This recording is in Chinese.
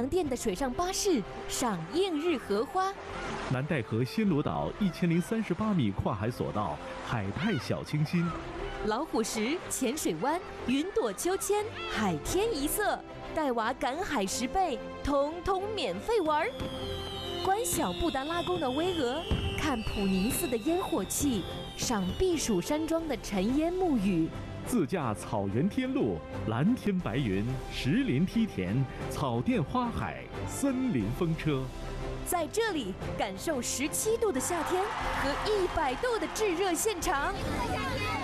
阳店的水上巴士赏映日荷花。 南戴河暹罗岛1038米跨海索道海派小清新。 老虎石、浅水湾、云朵秋千、海天一色，带娃赶海10倍，通通免费玩。观小布达拉宫的巍峨，看普宁寺的烟火气，赏避暑山庄的尘烟沐雨。 自驾草原天路，蓝天白云，石林梯田，草甸花海，森林风车。 在这里感受17度的夏天和100度的炙热现场。